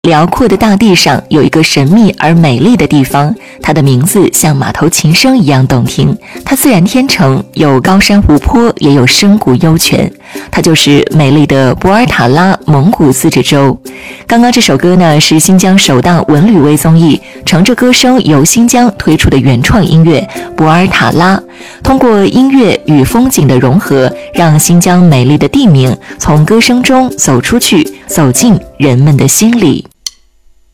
辽阔的大地上有一个神秘而美丽的地方，它的名字像马头琴声一样动听。它自然天成，有高山湖泊，也有深谷幽泉。它就是美丽的博尔塔拉蒙古自治州。刚刚这首歌呢，是新疆首档文旅微综艺《乘着歌声游新疆》推出的原创音乐《博尔塔拉》，通过音乐与风景的融合，让新疆美丽的地名从歌声中走出去，走进人们的心里。